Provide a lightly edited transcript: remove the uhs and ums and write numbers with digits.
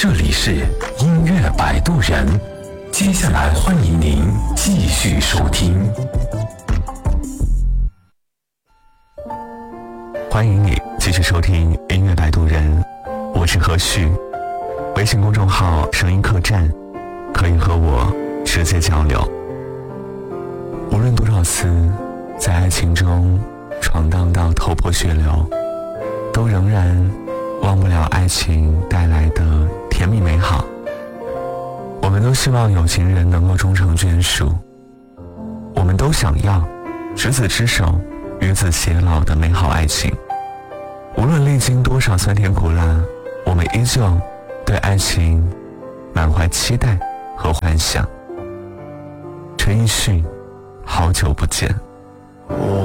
这里是音乐摆渡人，接下来欢迎您继续收听。 欢迎你继续收听音乐摆渡人，我是何旭。微信公众号声音客栈，可以和我直接交流。无论多少次在爱情中闯荡到头破血流，都仍然忘不了爱情带来的甜蜜美好。我们都希望有情人能够终成眷属，我们都想要执子之手与子偕老的美好爱情。无论历经多少酸甜苦辣，我们依旧对爱情满怀期待和幻想。陈奕迅，好久不见。